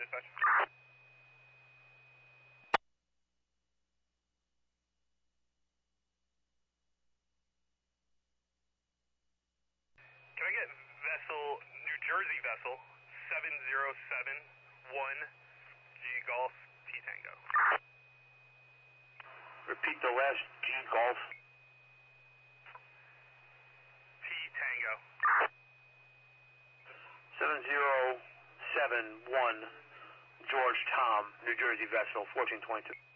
dispatch. Can I get vessel, New Jersey vessel, 7071 G Golf T Tango? Repeat the last G Golf. T Tango. 7071 George Tom, New Jersey vessel, 1422.